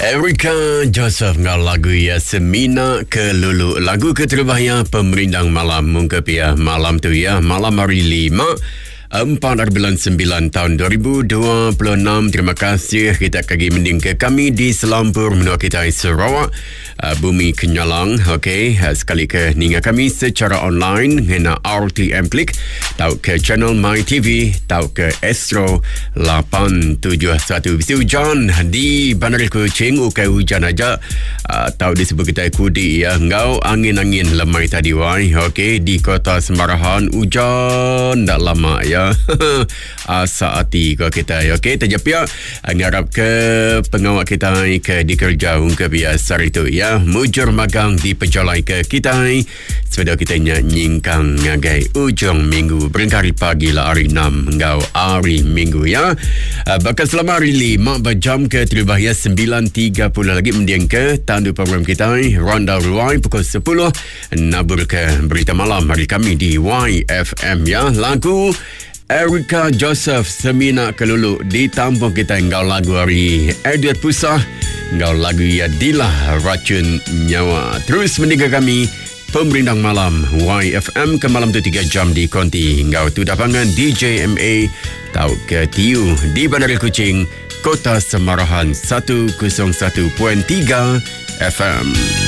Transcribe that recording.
Erika Joseph ngal lagu ya Semina ke Lulu. Lagu keterbahaya pemerindang malam mungkapia malam tu ya, malam hari 4 bulan 9 tahun 2026. Terima kasih kita kagi mending ke kami di Selampur menua kita Sarawak, Bumi Kenyalang. Okey, sekali ke ninga kami secara online hena RT Amplik, tahu ke channel My TV, tahu ke Astro 871. Bisi hujan di Bandar Kuching, ukai hujan aja. Tahu disebut kita kudi ya, ngau angin-angin lemai tadi wai. Okey, di kota Semarahan hujan tak lama ya. Asa hati kau kita. Okey, terjepia ngarap ke pengawal kita ke dikerja ke biasa itu ya, mujur magang di pejalai ke kita sudah kita nyingkang ngagai ujung minggu berengkari pagi lah hari 6 ngau hari minggu ya. Bakal selama hari 5 berjam ke terubah ya 9.30 lagi mendiang ke tandu program kita Ronda Ruai pukul 10 nabur ke berita malam hari kami di YFM ya. Lagu Erika Joseph Semina ke Lulu ditampung kita ngau lagu hari Edward Pusah ngau lagu ya Dilah Racun Nyawa. Terus mendengar kami Pemerintang Malam YFM ke malam tu 3 jam di Konti ngau tu dapangan DJ MA tau ke Tiu di Bandar Kuching Kota Semarahan 101.3 FM.